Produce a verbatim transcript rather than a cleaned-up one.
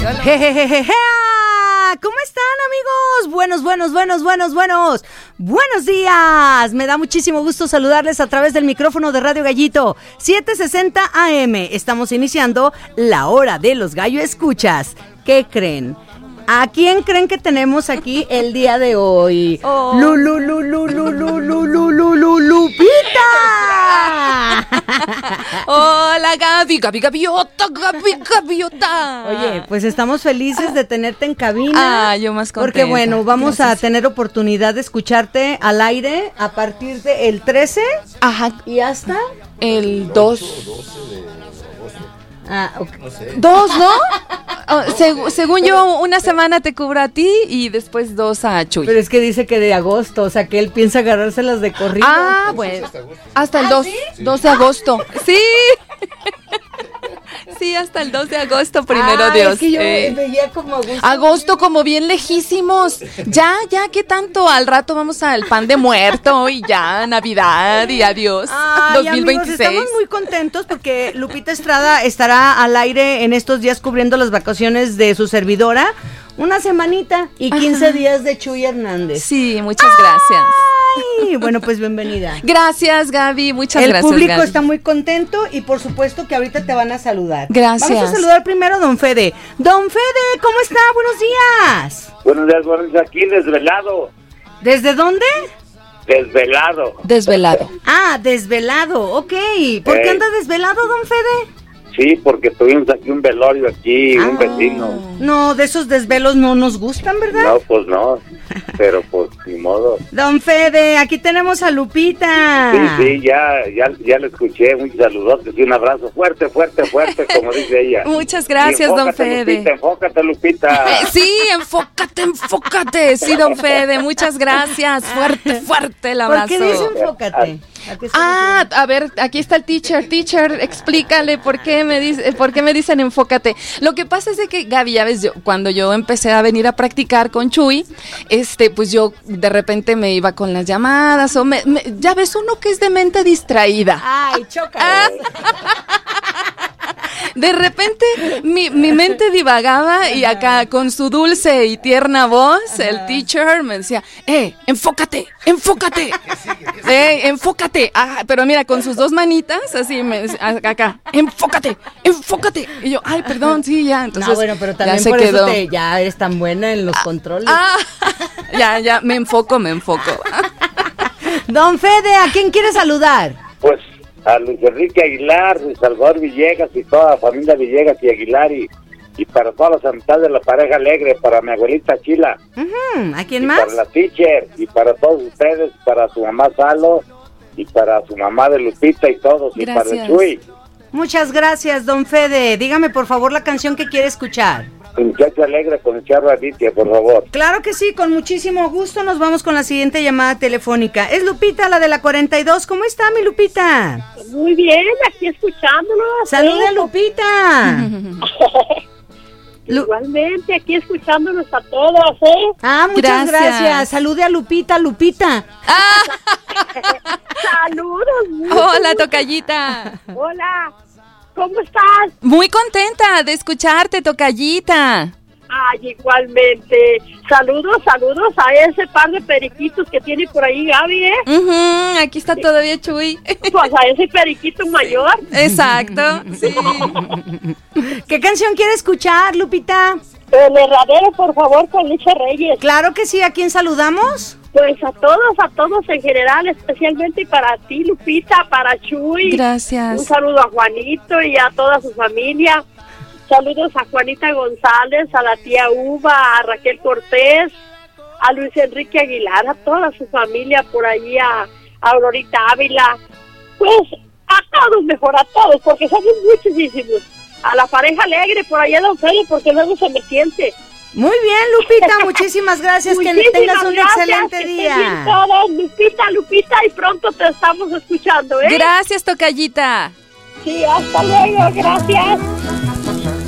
Jejejeje. ¿Cómo están, amigos? Buenos, buenos, buenos, buenos, buenos. Buenos días. Me da muchísimo gusto saludarles a través del micrófono de Radio Gallito setecientos sesenta A M. Estamos iniciando la hora de los gallo escuchas. ¿Qué creen? ¿A quién creen que tenemos aquí el día de hoy? Oh. Lulu, Lulu, Lulu, Lulu, Lulu, Lulu, Lupita. Hola, Gaby, Gaby, Gaviota, Gaby, Gaviota. Oye, pues estamos felices de tenerte en cabina. Ah, yo más contenta. Porque bueno, vamos Gracias. a tener oportunidad de escucharte al aire a partir del trece. Ajá. ¿Y hasta? El dos. Ah, okay. No sé. Dos, ¿no? Oh, seg- según yo, una semana te cubro a ti y después dos a Chuy. Pero es que dice que de agosto, o sea que él piensa agarrárselas de corrido. Ah, bueno. Hasta el ¿Ah, dos. sí? dos de agosto. Sí. Sí, hasta el dos de agosto, primero ah, Dios. Es que yo eh. veía como agosto. Agosto como bien lejísimos. Ya, ya, ¿qué tanto? Al rato vamos al pan de muerto y ya, Navidad y adiós. Ay, dos mil veintiséis. Amigos, estamos muy contentos porque Lupita Estrada estará al aire en estos días cubriendo las vacaciones de su servidora. Una semanita y quince Ajá. días de Chuy Hernández. Sí, muchas gracias. Ay, bueno, pues bienvenida. Gracias, Gaby, muchas El gracias. El público Gaby. está muy contento y por supuesto que ahorita te van a saludar. Gracias. Vamos a saludar primero a don Fede. Don Fede, ¿cómo está? Buenos días. Buenos días, buenos días, aquí desvelado. ¿Desde dónde? Desvelado. Desvelado. Ah, desvelado, ok. ¿Por eh. qué anda desvelado, don Fede? Sí, porque tuvimos aquí un velorio aquí, ah, un vecino. No, de esos desvelos no nos gustan, ¿verdad? No, pues no, pero pues ni modo. Don Fede, aquí tenemos a Lupita. Sí, sí, ya, ya, ya le escuché, muchos saludos y un abrazo fuerte, fuerte, fuerte, como dice ella. Muchas gracias, don Fede. Lupita, enfócate, Lupita. Eh, sí, enfócate, enfócate. Sí, don Fede, muchas gracias. Fuerte, fuerte el abrazo. ¿Por qué dice enfócate? Ah, a ver, aquí está el teacher. Teacher, explícale por qué me dice, por qué me dicen enfócate. Lo que pasa es de que, Gaby, ya ves, yo, cuando yo empecé a venir a practicar con Chuy, este, pues yo de repente me iba con las llamadas, o me, me, ya ves, uno que es de mente distraída. Ay, choca. Ah. De repente mi, mi mente divagaba y acá con su dulce y tierna voz, Ajá. el teacher me decía, eh, enfócate, enfócate, eh, enfócate, ah, pero mira, con sus dos manitas, así, me, acá, enfócate, enfócate, y yo, ay, perdón, sí, ya, entonces, no, bueno, pero también ya se por quedó. Eso te, ya eres tan buena en los ah, controles. Ah, ya, ya, me enfoco, me enfoco. Don Fede, ¿a quién quiere saludar? Pues, a Luis Enrique Aguilar, Luis Salvador Villegas y toda la familia Villegas y Aguilar y, y para todas las amistades de la pareja alegre, para mi abuelita Chila. Uh-huh. ¿A quién y más? Para la teacher y para todos ustedes, para su mamá Salo y para su mamá de Lupita y todos Gracias. y para el Chuy. Muchas gracias, don Fede. Dígame por favor la canción que quiere escuchar. Muchacho alegre con el charro Aditya, por favor. Claro que sí, con muchísimo gusto nos vamos con la siguiente llamada telefónica. Es Lupita, la de la cuarenta y dos. ¿Cómo está, mi Lupita? Muy bien, aquí escuchándonos. ¡Salude a Lupita! Igualmente, aquí escuchándonos a todos, ¿eh? Ah, muchas gracias. gracias. Salude a Lupita, Lupita. Ah. Saludos. Hola, tocallita. Hola. ¿Cómo estás? Muy contenta de escucharte, tocallita. Ay, igualmente. Saludos, saludos a ese par de periquitos que tiene por ahí Gaby, ¿eh? Uh-huh, aquí está todavía Chuy. Pues a ese periquito mayor. Exacto, sí. ¿Qué canción quiere escuchar, Lupita? El herradero, por favor, con Lucha Reyes. Claro que sí. ¿A quién saludamos? Pues a todos, a todos en general, especialmente para ti, Lupita, para Chuy. Gracias. Un saludo a Juanito y a toda su familia. Saludos a Juanita González, a la tía Uva, a Raquel Cortés, a Luis Enrique Aguilar, a toda su familia por allí, a, a Aurorita Ávila. Pues a todos, mejor a todos, porque somos muchísimos. A la pareja alegre por allá, don Fede, porque luego se me siente. Muy bien, Lupita, muchísimas gracias. Muchísimas que tengas un gracias, excelente que día. estén bien todos. Lupita, Lupita, y pronto te estamos escuchando, ¿eh? Gracias, tocallita. Sí, hasta luego, gracias.